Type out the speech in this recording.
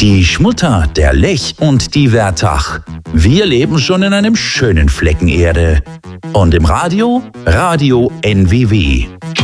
Die Schmutter, der Lech und die Wertach. Wir leben schon in einem schönen Flecken Erde. Und im Radio? Radio NWW.